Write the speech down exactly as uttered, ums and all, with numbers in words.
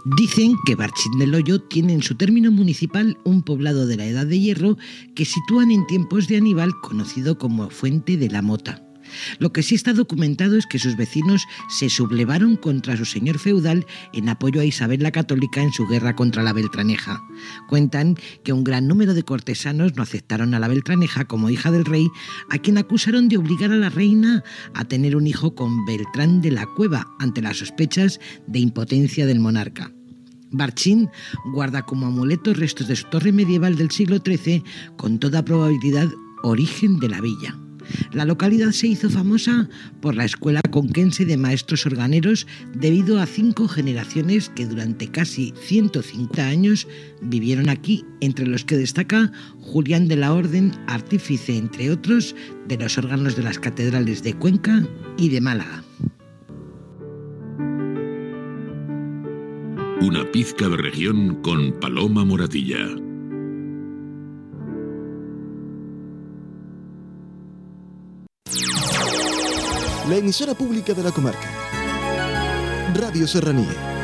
Dicen que Barchin del Hoyo tiene en su término municipal un poblado de la Edad de Hierro que sitúan en tiempos de Aníbal, conocido como Fuente de la Mota. Lo que sí está documentado es que sus vecinos se sublevaron contra su señor feudal en apoyo a Isabel la Católica en su guerra contra la Beltraneja. Cuentan que un gran número de cortesanos no aceptaron a la Beltraneja como hija del rey, a quien acusaron de obligar a la reina a tener un hijo con Beltrán de la Cueva ante las sospechas de impotencia del monarca. Barchin guarda como amuleto restos de su torre medieval del siglo trece, con toda probabilidad origen de la villa. La localidad se hizo famosa por la escuela conquense de maestros organeros debido a cinco generaciones que durante casi ciento cincuenta años vivieron aquí, entre los que destaca Julián de la Orden, artífice, entre otros, de los órganos de las catedrales de Cuenca y de Málaga. Una pizca de región con Paloma Moratilla. La emisora pública de la comarca. Radio Serranía.